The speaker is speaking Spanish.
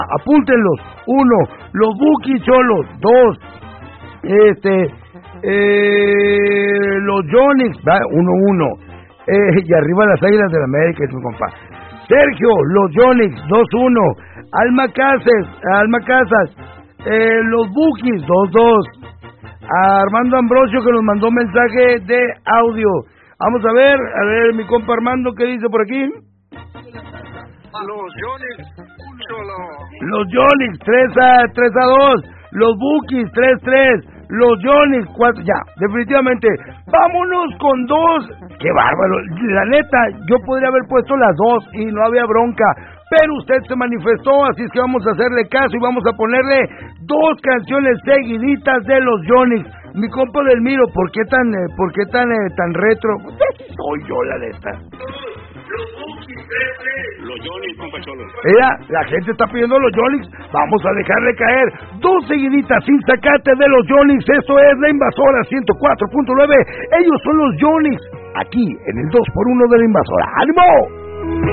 apúntenlos. 1, los Buki Cholos. 2, los Yonix, 1-1. Y arriba las Águilas del América, es mi compa. Sergio, los Yonix, 2-1. Alma Casas, los Bukis, 2-2. A Armando Ambrosio, que nos mandó un mensaje de audio. Vamos a ver, mi compa Armando, ¿qué dice por aquí? Los Yonix, los Yonix, 3-2. Los Bukis, 3-3. Los Yonix, 4. Ya, definitivamente. Vámonos con 2. ¡Qué bárbaro! La neta, yo podría haber puesto las 2 y no había bronca. Pero usted se manifestó, así es que vamos a hacerle caso y vamos a ponerle 2 canciones seguiditas de los Yonix. Mi compa Delmiro, ¿por qué tan retro? Soy yo, la neta. Los Yonix, compa Cholo. Mira, la gente está pidiendo los Yonix. Vamos a dejarle caer 2 seguiditas sin sacate de los Yonix. Esto es La Invasora 104.9. Ellos son los Yonix. Aquí en el 2x1 de La Invasora. ¡Ánimo!